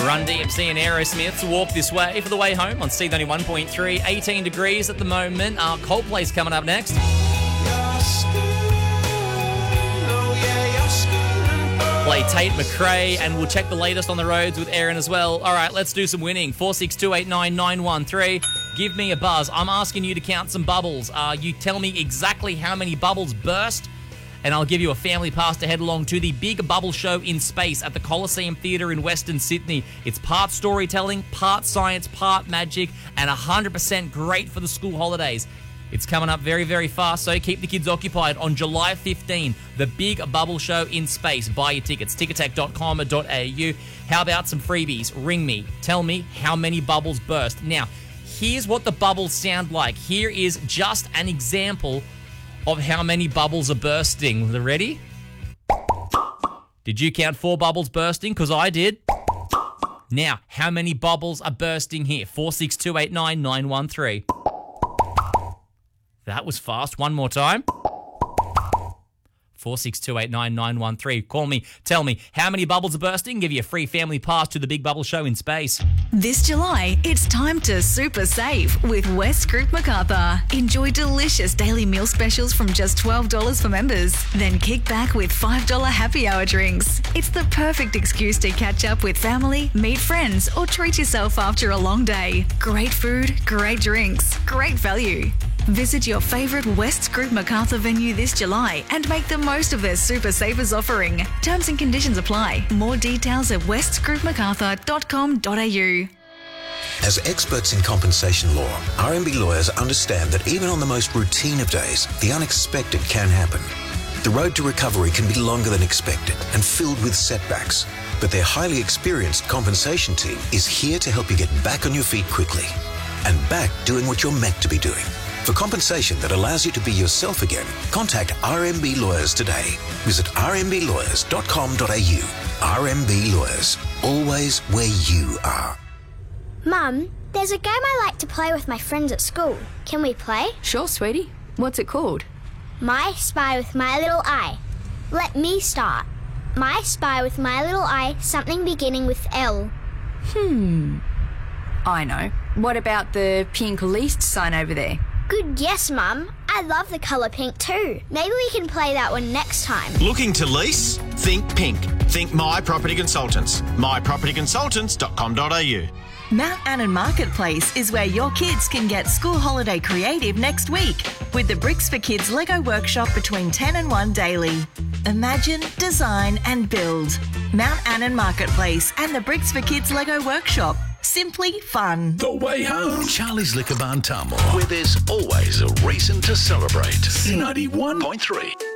Run DMC and Aerosmith's Walk This Way for the way home on C91.3. 18 degrees at the moment. Coldplay's coming up next. Play Tate McRae, and we'll check the latest on the roads with Aaron as well. All right, let's do some winning. 46289 Give me a buzz. I'm asking you to count some bubbles. You tell me exactly how many bubbles burst, and I'll give you a family pass to head along to the Big Bubble Show in Space at the Coliseum Theatre in Western Sydney. It's part storytelling, part science, part magic, and 100% great for the school holidays. It's coming up very, very fast, so keep the kids occupied. On July 15, the Big Bubble Show in Space. Buy your tickets, ticketek.com.au. How about some freebies? Ring me. Tell me how many bubbles burst. Now, here's what the bubbles sound like. Here is just an example of how many bubbles are bursting. Ready? Did you count 4 bubbles bursting? Because I did. Now, how many bubbles are bursting here? 46289 That was fast. One more time. 46289 Call me. Tell me how many bubbles are bursting. Give you a free family pass to the Big Bubble Show in Space. This July, it's time to super save with West Group Macarthur. Enjoy delicious daily meal specials from just $12 for members. Then kick back with $5 happy hour drinks. It's the perfect excuse to catch up with family, meet friends, or treat yourself after a long day. Great food, great drinks, great value. Visit your favourite West Group Macarthur venue this July and make the most of their Super Savers offering. Terms and conditions apply. More details at westgroupmacarthur.com.au. As experts in compensation law, RMB lawyers understand that even on the most routine of days, the unexpected can happen. The road to recovery can be longer than expected and filled with setbacks, but their highly experienced compensation team is here to help you get back on your feet quickly and back doing what you're meant to be doing. For compensation that allows you to be yourself again, contact RMB Lawyers today. Visit rmblawyers.com.au. RMB Lawyers, always where you are. Mum, there's a game I like to play with my friends at school. Can we play? Sure, sweetie. What's it called? My Spy with My Little Eye. Let me start. My Spy with My Little Eye, something beginning with L. I know. What about the pink least sign over there? Good guess, Mum. I love the colour pink too. Maybe we can play that one next time. Looking to lease? Think pink. Think My Property Consultants. mypropertyconsultants.com.au. Mount Annan Marketplace is where your kids can get school holiday creative next week with the Bricks for Kids Lego workshop between 10 and 1 daily. Imagine, design and build. Mount Annan Marketplace and the Bricks for Kids Lego workshop. Simply fun. The way home. Charlie's Liquor Barn Tamworth, where there's always a reason to celebrate. 91.3.